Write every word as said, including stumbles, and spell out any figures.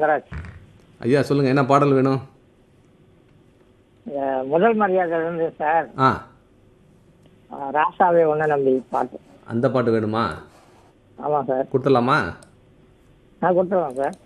தங்கராஜ். ஐயா சொல்லுங்கள், என்ன பாடல் வேணும்? அஹ் முதல் மரியாதை இருந்து சார், ஆ, அஹ் ராசாவே ஒன்ன நம்பி பாட்டு. அந்த பாட்டு வேணுமா? ஆமாம் சார். கொடுத்துடலாமா? நான் கொடுத்துருவேன் சார்.